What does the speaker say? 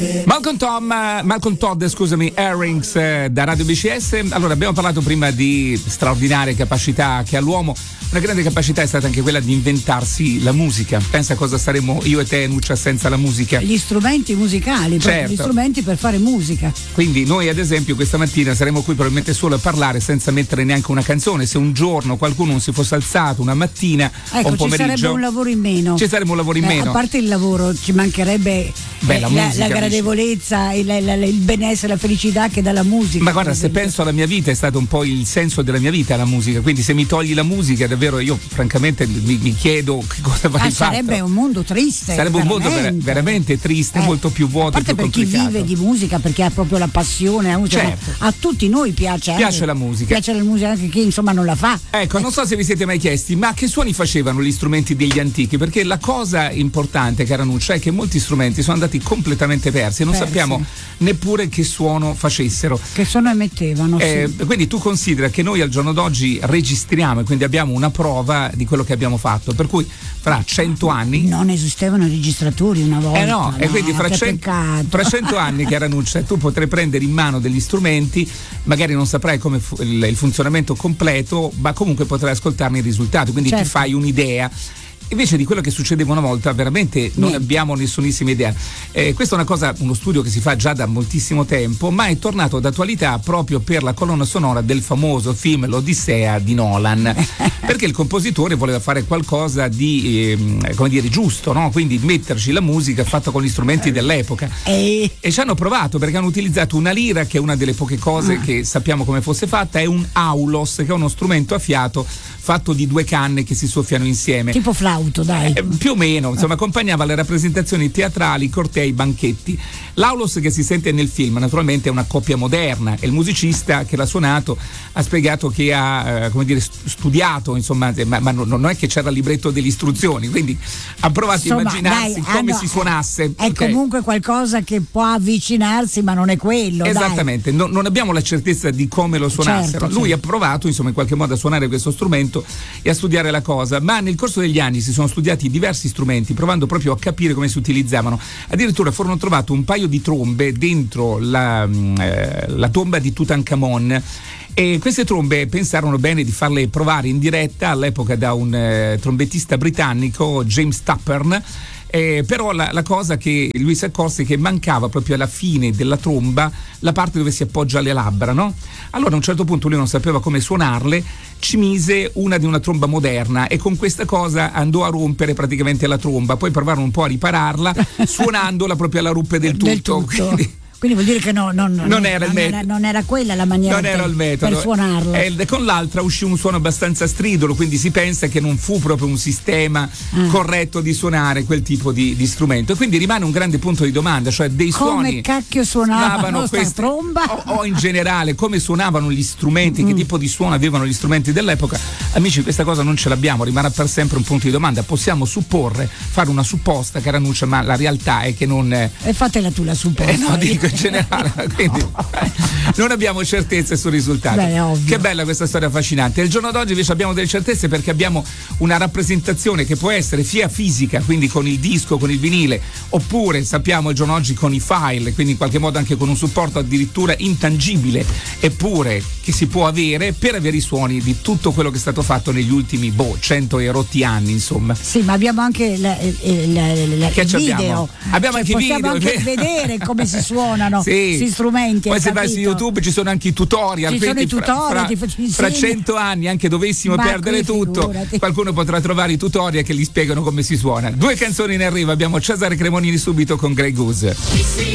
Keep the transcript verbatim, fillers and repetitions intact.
Malcolm Tom, Malcolm Todd, scusami, Airings eh, da Radio B C S. Allora, abbiamo parlato prima di straordinarie capacità che ha l'uomo. Una grande capacità è stata anche quella di inventarsi la musica. Pensa cosa saremmo io e te, Nuccia, senza la musica. Gli strumenti musicali, certo. Gli strumenti per fare musica. Quindi noi ad esempio questa mattina saremmo qui probabilmente solo a parlare senza mettere neanche una canzone. Se un giorno qualcuno non si fosse alzato una mattina ecco, o un pomeriggio, ci sarebbe un lavoro in meno. Ci sarebbe un lavoro in eh, meno. A parte il lavoro ci mancherebbe Beh, la, eh, la, musica, la gradevolezza, il, il, il benessere, la felicità che dà la musica. Ma guarda, se penso alla mia vita, è stato un po' il senso della mia vita la musica. Quindi se mi togli la musica, davvero io francamente Mi, mi chiedo che cosa avrei ah, fatto. Sarebbe un mondo triste. Sarebbe un veramente. mondo ver- veramente triste, eh, molto più vuoto. A parte più per chi vive di musica, perché ha proprio la passione, la musica, certo. A tutti noi piace. Piace anche, la musica. Piace la musica anche chi insomma non la fa. Ecco, non so se vi siete mai chiesti, ma che suoni facevano gli strumenti degli antichi? Perché la cosa importante, cara Nuccia, è che molti strumenti sono andati completamente persi e non Persi. sappiamo neppure che suono facessero. Che suono emettevano. Eh, sì. Quindi tu considera che noi al giorno d'oggi registriamo e quindi abbiamo una prova di quello che abbiamo fatto. Per cui fra cento anni non esistevano registratori una volta. Eh no, no e quindi fra, che cento, peccato. fra cento anni, cara Nuccia, tu potrai prendere in mano degli strumenti, magari non saprai come fu- il, il funzionamento completo, ma comunque potrai ascoltarne i risultati, quindi certo. ti fai un'idea. Invece di quello che succedeva una volta veramente non Niente. abbiamo nessunissima idea. Eh, questa è una cosa, uno studio che si fa già da moltissimo tempo, ma è tornato d'attualità proprio per la colonna sonora del famoso film L'Odissea di Nolan, perché il compositore voleva fare qualcosa di eh, come dire giusto, no? Quindi metterci la musica fatta con gli strumenti dell'epoca. E, e ci hanno provato perché hanno utilizzato una lira, che è una delle poche cose ah. che sappiamo come fosse fatta, e un aulos, che è uno strumento a fiato fatto di due canne che si soffiano insieme. Tipo flauto, dai. Eh, più o meno, insomma, accompagnava le rappresentazioni teatrali, cortei, banchetti. L'aulos che si sente nel film naturalmente è una coppia moderna e il musicista che l'ha suonato ha spiegato che ha eh, come dire studiato, insomma, ma, ma non, non è che c'era il libretto delle istruzioni, quindi ha provato insomma, a immaginarsi dai, come hanno, si suonasse. È okay. comunque qualcosa che può avvicinarsi, ma non è quello. Esattamente, no, non abbiamo la certezza di come lo suonassero. Certo, Lui certo. ha provato, insomma, in qualche modo a suonare questo strumento e a studiare la cosa, ma nel corso degli anni si sono studiati diversi strumenti provando proprio a capire come si utilizzavano. Addirittura furono trovato un paio di trombe dentro la, eh, la tomba di Tutankhamon. E queste trombe pensarono bene di farle provare in diretta all'epoca da un eh, trombettista britannico, James Tappern. Eh, però la, la cosa che lui si accorse che mancava proprio alla fine della tromba la parte dove si appoggia le labbra, no? Allora a un certo punto lui non sapeva come suonarle, ci mise una di una tromba moderna e con questa cosa andò a rompere praticamente la tromba, poi provarono un po' a ripararla suonandola proprio alla ruppe del tutto, del tutto. Quindi, Quindi vuol dire che no, no, no, non, era non, era, non era quella la maniera non era per, il metodo. per suonarlo. E con l'altra uscì un suono abbastanza stridolo, quindi si pensa che non fu proprio un sistema ah. corretto di suonare quel tipo di, di strumento. E quindi rimane un grande punto di domanda, cioè dei come suoni. Come cacchio suonavano questa tromba? O, o in generale, come suonavano gli strumenti, mm. che tipo di suono avevano gli strumenti dell'epoca. Amici, questa cosa non ce l'abbiamo, rimarrà per sempre un punto di domanda. Possiamo supporre, fare una supposta, cara Nuccia, ma la realtà è che non. E fatela tu la supposta. Eh no, dico in generale. Quindi non abbiamo certezze sul risultato. Beh, che bella questa storia affascinante. Il giorno d'oggi invece abbiamo delle certezze perché abbiamo una rappresentazione che può essere sia fisica, quindi con il disco, con il vinile, oppure sappiamo il giorno d'oggi con i file, quindi in qualche modo anche con un supporto addirittura intangibile, eppure che si può avere per avere i suoni di tutto quello che è stato fatto negli ultimi boh, cento e rotti anni, insomma. Sì, ma abbiamo anche la, la, la, la, che il video. Abbiamo, abbiamo cioè, anche possiamo video. Anche vedere come si suonano sì. questi strumenti. Poi se vai su YouTube ci sono anche i tutorial. Ci sono i tutorial. Fra, fra, fra cento anni, anche dovessimo ma perdere tutto, figurati. Qualcuno potrà trovare i tutorial che gli spiegano come si suona. Due canzoni in arrivo, abbiamo Cesare Cremonini subito con Grey Goose.